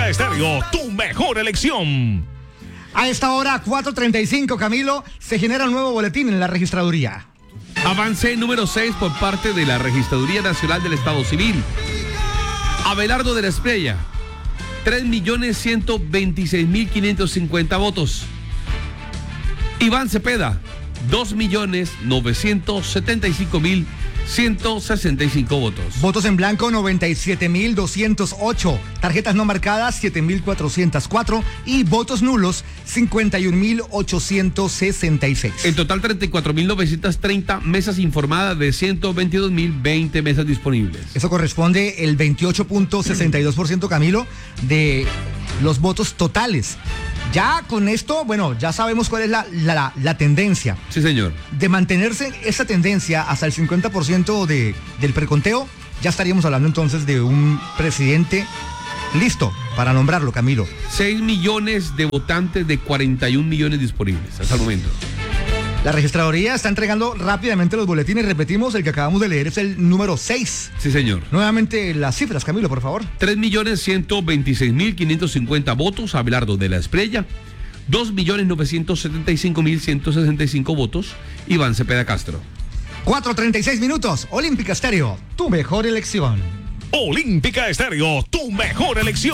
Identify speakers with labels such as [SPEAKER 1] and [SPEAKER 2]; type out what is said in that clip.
[SPEAKER 1] Olímpica Estéreo, tu mejor elección.
[SPEAKER 2] A esta hora, 4:35, Camilo, se genera un nuevo boletín en la registraduría.
[SPEAKER 3] Avance número 6 por parte de la Registraduría Nacional del Estado Civil. Abelardo de la Espriella, 3.126.550 votos. Iván Cepeda, 2.975.165 votos.
[SPEAKER 2] Votos en blanco, 97.208. Tarjetas no marcadas, 7.404. Y votos nulos, 51.866.
[SPEAKER 3] En total, 34.930 mesas informadas de 122.020 mesas disponibles.
[SPEAKER 2] Eso corresponde el 28.62%, Camilo, de los votos totales. Ya con esto, bueno, ya sabemos cuál es la tendencia.
[SPEAKER 3] Sí, señor.
[SPEAKER 2] De mantenerse esa tendencia hasta el 50% del preconteo, ya estaríamos hablando entonces de un presidente listo para nombrarlo, Camilo.
[SPEAKER 3] 6 millones de votantes de 41 millones disponibles hasta el momento.
[SPEAKER 2] La registraduría está entregando rápidamente los boletines. Repetimos, el que acabamos de leer es el número 6.
[SPEAKER 3] Sí, señor.
[SPEAKER 2] Nuevamente las cifras, Camilo, por favor.
[SPEAKER 3] 3.126.550 votos, Abelardo de la Espriella. 2.975.165 votos, Iván Cepeda Castro.
[SPEAKER 2] 4:36 minutos. Olímpica Estéreo, tu mejor elección.
[SPEAKER 1] Olímpica Estéreo, tu mejor elección.